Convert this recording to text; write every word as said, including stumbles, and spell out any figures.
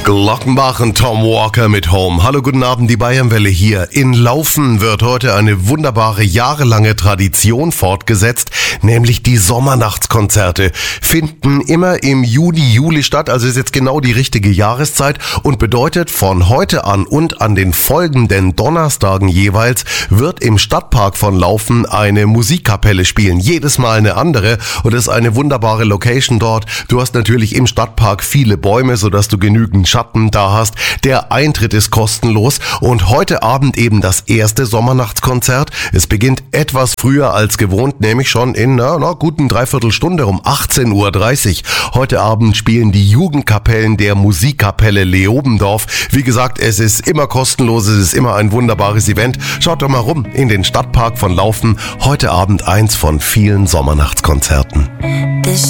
Glockenbach und Tom Walker mit Home. Hallo, guten Abend, die Bayernwelle hier. In Laufen wird heute eine wunderbare, jahrelange Tradition fortgesetzt, nämlich die Sommernachtskonzerte. Finden immer im Juni, Juli statt, also ist jetzt genau die richtige Jahreszeit und bedeutet, von heute an und an den folgenden Donnerstagen jeweils wird im Stadtpark von Laufen eine Musikkapelle spielen. Jedes Mal eine andere und es ist eine wunderbare Location dort. Du hast natürlich im Stadtpark viele Bäume, sodass du genügend Schatten da hast. Der Eintritt ist kostenlos und heute Abend eben das erste Sommernachtskonzert. Es beginnt etwas früher als gewohnt, nämlich schon in einer na, guten Dreiviertelstunde um achtzehn Uhr dreißig. Heute Abend spielen die Jugendkapellen der Musikkapelle Leobendorf. Wie gesagt, es ist immer kostenlos, es ist immer ein wunderbares Event. Schaut doch mal rum in den Stadtpark von Laufen. Heute Abend eins von vielen Sommernachtskonzerten.